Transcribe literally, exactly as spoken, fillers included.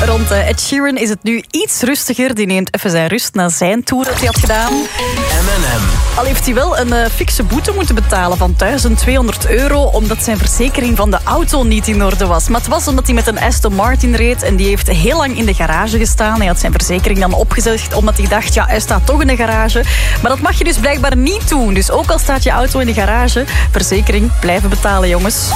Rond uh, Ed Sheeran is het nu iets rustiger. Die neemt even zijn rust na zijn tour dat hij had gedaan. M en M. Al heeft hij wel een uh, fikse boete moeten betalen van duizend tweehonderd euro... omdat zijn verzekering van de auto niet in orde was. Maar het was omdat hij met een Aston Martin reed... en die heeft heel lang in de garage gestaan. Hij had zijn verzekering dan opgezegd omdat hij dacht... ja, hij staat toch in de garage. Maar dat mag je dus blijkbaar niet doen. Dus ook al staat je auto in de garage... verzekering blijven betalen, jongens.